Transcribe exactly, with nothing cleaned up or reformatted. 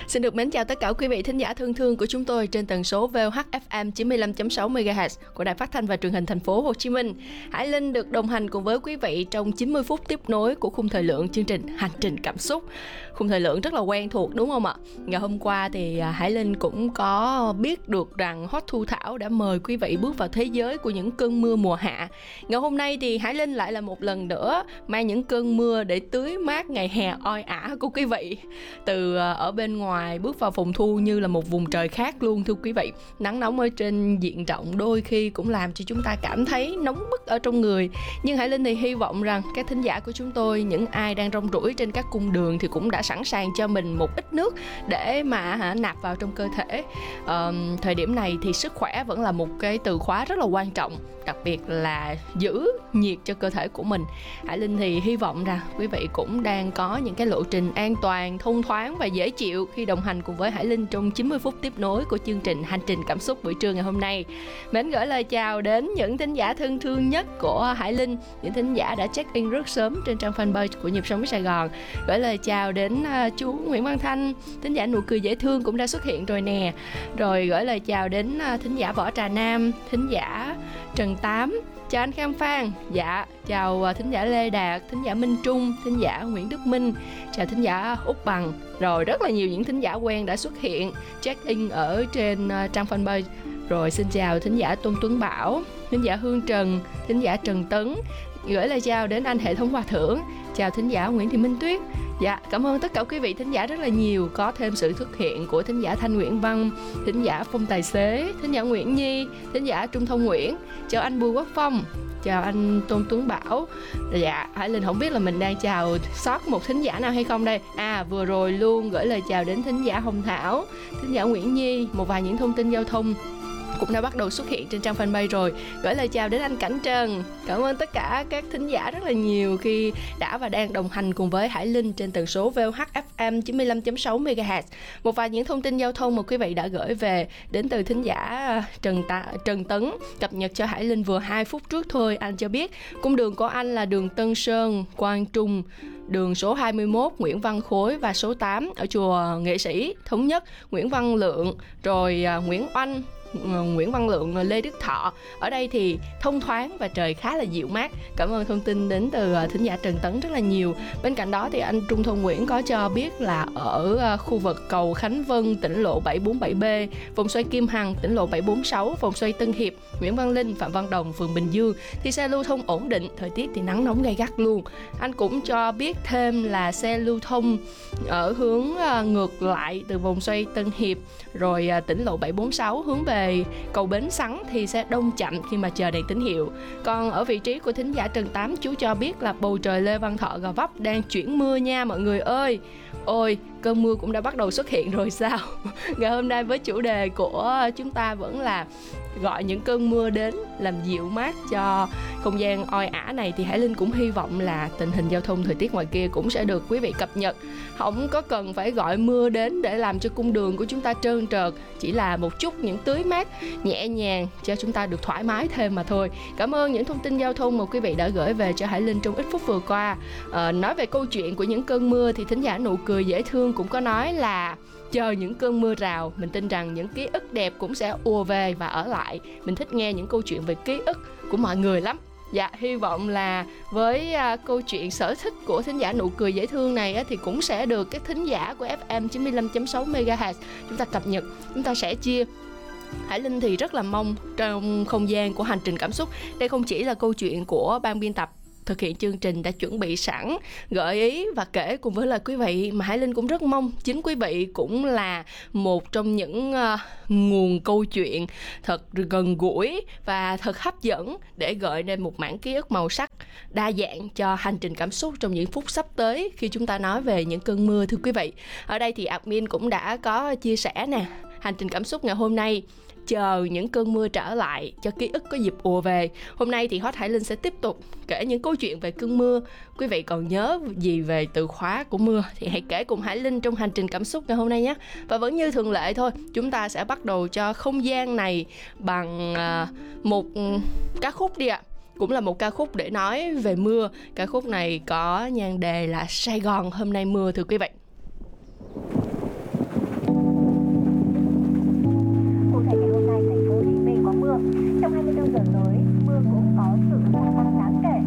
Xin được mến chào tất cả quý vị thính giả thân thương của chúng tôi trên tần số vê o hát ép em chín mươi lăm chấm sáu mê ga héc của Đài Phát thanh và Truyền hình Thành phố Hồ Chí Minh. Hải Linh được đồng hành cùng với quý vị trong chín mươi phút tiếp nối của khung thời lượng chương trình Hành trình cảm xúc. Khung thời lượng rất là quen thuộc đúng không ạ? Ngày hôm qua thì Hải Linh cũng có biết được rằng Hot Thu Thảo đã mời quý vị bước vào thế giới của những cơn mưa mùa hạ. Ngày hôm nay thì Hải Linh lại là một lần nữa mang những cơn mưa để tưới mát ngày hè oi ả của quý vị. Từ ở bên ngoài bước vào phòng thu như là một vùng trời khác luôn thưa quý vị. Nắng nóng ở trên diện rộng đôi khi cũng làm cho chúng ta cảm thấy nóng bức ở trong người. Nhưng Hải Linh thì hy vọng rằng các thính giả của chúng tôi, những ai đang rong ruổi trên các cung đường thì cũng đã sẵn sàng cho mình một ít nước để mà hả, nạp vào trong cơ thể. Ờ, thời điểm này thì sức khỏe vẫn là một cái từ khóa rất là quan trọng, đặc biệt là giữ nhiệt cho cơ thể của mình. Hải Linh thì hy vọng rằng quý vị cũng đang có những cái lộ trình an toàn, thông thoáng và dễ chịu khi đồng hành cùng với Hải Linh trong chín mươi phút tiếp nối của chương trình Hành trình cảm xúc buổi trưa ngày hôm nay. Mến gửi lời chào đến những thính giả thân thương nhất của Hải Linh, những thính giả đã check in rất sớm trên trang fanpage của Nhịp Sống với Sài Gòn. Gửi lời chào đến uh, chú Nguyễn Văn Thanh, thính giả nụ cười dễ thương cũng đã xuất hiện rồi nè. Rồi gửi lời chào đến uh, thính giả Võ Trà Nam, thính giả Trần Tám, chào anh Khang Phan, dạ, chào thính giả Lê Đạt, thính giả Minh Trung, thính giả Nguyễn Đức Minh, chào thính giả Úc Bằng. Rồi rất là nhiều những thính giả quen đã xuất hiện check in ở trên uh, trang fanpage. Rồi xin chào thính giả Tôn Tuấn Bảo, thính giả Hương Trần, thính giả Trần Tấn. Gửi lời chào đến anh Hệ thống Hòa Thưởng, chào thính giả Nguyễn Thị Minh Tuyết. Dạ, cảm ơn tất cả quý vị thính giả rất là nhiều. Có thêm sự xuất hiện của thính giả Thanh Nguyễn Văn, thính giả Phong Tài Xế, thính giả Nguyễn Nhi, thính giả Trung Thông Nguyễn. Chào anh Bùi Quốc Phong, chào anh Tôn Tuấn Bảo. Dạ, Hải Linh không biết là mình đang chào sót một thính giả nào hay không đây. À, vừa rồi luôn gửi lời chào đến thính giả Hồng Thảo, thính giả Nguyễn Nhi. Một vài những thông tin giao thông cũng đã bắt đầu xuất hiện trên trang fanpage rồi. Gửi lời chào đến anh Cảnh Trần. Cảm ơn tất cả các thính giả rất là nhiều khi đã và đang đồng hành cùng với Hải Linh trên tần số vê o hát ép em chín mươi lăm chấm sáu mê ga héc. Một vài những thông tin giao thông mà quý vị đã gửi về đến từ thính giả Trần Ta, Trần Tấn cập nhật cho Hải Linh vừa hai phút trước thôi. Anh cho biết cung đường của anh là đường Tân Sơn, Quang Trung, đường số hai mươi mốt Nguyễn Văn Khối và số tám ở chùa Nghệ Sĩ Thống Nhất, Nguyễn Văn Lượng, rồi Nguyễn Oanh, Nguyễn Văn Lượng, Lê Đức Thọ. Ở đây thì thông thoáng và trời khá là dịu mát. Cảm ơn thông tin đến từ thính giả Trần Tấn rất là nhiều. Bên cạnh đó thì anh Trung Thông Nguyễn có cho biết là ở khu vực cầu Khánh Vân, tỉnh lộ bảy bốn bảy B, vòng xoay Kim Hằng, tỉnh lộ bảy bốn sáu, vòng xoay Tân Hiệp, Nguyễn Văn Linh, Phạm Văn Đồng, phường Bình Dương thì xe lưu thông ổn định, thời tiết thì nắng nóng gay gắt luôn. Anh cũng cho biết thêm là xe lưu thông ở hướng ngược lại từ vòng xoay Tân Hiệp rồi tỉnh lộ bảy bốn sáu hướng về cầu Bến Sắn thì sẽ đông chậm khi mà chờ đèn tín hiệu. Còn ở vị trí của thính giả Trần Tám, chú cho biết là bầu trời Lê Văn Thọ Gò Vấp đang chuyển mưa nha mọi người ơi. Ôi, cơn mưa cũng đã bắt đầu xuất hiện rồi sao? Ngày hôm nay với chủ đề của chúng ta vẫn là gọi những cơn mưa đến làm dịu mát cho không gian oi ả này, thì Hải Linh cũng hy vọng là tình hình giao thông thời tiết ngoài kia cũng sẽ được quý vị cập nhật. Không có cần phải gọi mưa đến để làm cho cung đường của chúng ta trơn trượt, chỉ là một chút những tưới mát nhẹ nhàng cho chúng ta được thoải mái thêm mà thôi. Cảm ơn những thông tin giao thông mà quý vị đã gửi về cho Hải Linh trong ít phút vừa qua. À, nói về câu chuyện của những cơn mưa thì thính giả Nụ Cười Dễ Thương cũng có nói là chờ những cơn mưa rào. Mình tin rằng những ký ức đẹp cũng sẽ ùa về và ở lại. Mình thích nghe những câu chuyện về ký ức của mọi người lắm. Dạ, hy vọng là với uh, câu chuyện sở thích của thính giả Nụ Cười Dễ Thương này á, thì cũng sẽ được các thính giả của ép em chín mươi lăm chấm sáu mê ga héc chúng ta cập nhật, chúng ta sẽ chia. Hải Linh thì rất là mong trong không gian của Hành trình cảm xúc, đây không chỉ là câu chuyện của ban biên tập thực hiện chương trình đã chuẩn bị sẵn, gợi ý và kể cùng với là quý vị, mà Hải Linh cũng rất mong chính quý vị cũng là một trong những uh, nguồn câu chuyện thật gần gũi và thật hấp dẫn để gợi nên một mảng ký ức màu sắc đa dạng cho hành trình cảm xúc trong những phút sắp tới khi chúng ta nói về những cơn mưa thưa quý vị. Ở đây thì admin cũng đã có chia sẻ nè, hành trình cảm xúc ngày hôm nay chờ những cơn mưa trở lại cho ký ức có dịp ùa về. Hôm nay thì Hot Hải Linh sẽ tiếp tục kể những câu chuyện về cơn mưa. Quý vị còn nhớ gì về từ khóa của mưa thì hãy kể cùng Hải Linh trong hành trình cảm xúc ngày hôm nay nhé. Và vẫn như thường lệ thôi, chúng ta sẽ bắt đầu cho không gian này bằng uh, một ca khúc đi ạ. Cũng là một ca khúc để nói về mưa. Ca khúc này có nhan đề là Sài Gòn hôm nay mưa thưa quý vị. giờ tới, mưa cũng có sự gia tăng đáng